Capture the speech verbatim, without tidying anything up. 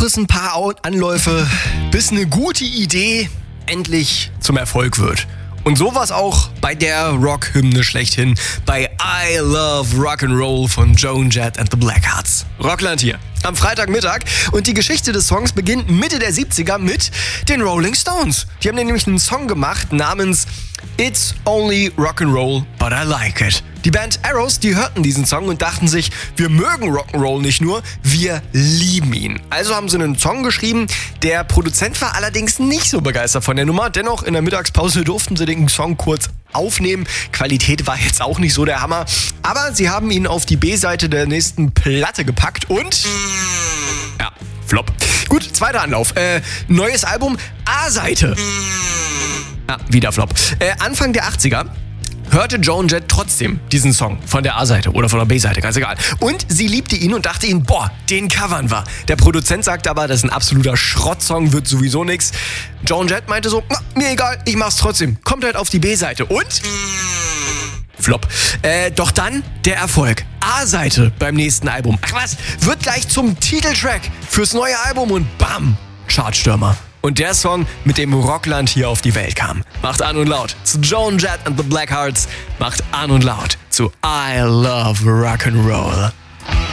es ein paar Au- Anläufe, bis eine gute Idee endlich zum Erfolg wird. Und so war es auch bei der Rock-Hymne schlechthin, bei I Love Rock'n'Roll von Joan Jett and the Blackhearts. Rockland hier am Freitagmittag und die Geschichte des Songs beginnt Mitte der siebziger mit den Rolling Stones. Die haben nämlich einen Song gemacht namens It's Only Rock'n'Roll, but I Like It. Die Band Arrows, die hörten diesen Song und dachten sich, wir mögen Rock'n'Roll nicht nur, wir lieben ihn. Also haben sie einen Song geschrieben. Der Produzent war allerdings nicht so begeistert von der Nummer. Dennoch in der Mittagspause durften sie den Song kurz aufnehmen. Qualität war jetzt auch nicht so der Hammer. Aber sie haben ihn auf die B-Seite der nächsten Platte gepackt und... ja, Flop. Gut, zweiter Anlauf. Äh, neues Album, A-Seite. Ja, wieder Flop. Äh, Anfang der achtziger hörte Joan Jett trotzdem diesen Song von der A-Seite oder von der B-Seite, ganz egal. Und sie liebte ihn und dachte ihn, boah, den covern wir. Der Produzent sagte aber, das ist ein absoluter Schrottsong, wird sowieso nix. Joan Jett meinte so, na, mir egal, ich mach's trotzdem. Kommt halt auf die B-Seite und... Flop. Äh, doch dann der Erfolg. A-Seite beim nächsten Album. Ach was, wird gleich zum Titeltrack fürs neue Album und bam, Chartstürmer. Und der Song, mit dem Rockland hier auf die Welt kam. Macht an und laut zu Joan Jett and the Blackhearts. Macht an und laut zu I Love Rock'n'Roll.